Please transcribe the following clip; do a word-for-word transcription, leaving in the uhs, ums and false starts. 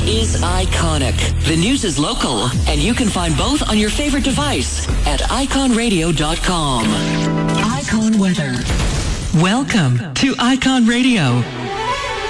is iconic. The news is local, and you can find both on your favorite device at icon radio dot com. Icon Weather. Welcome to Icon Radio.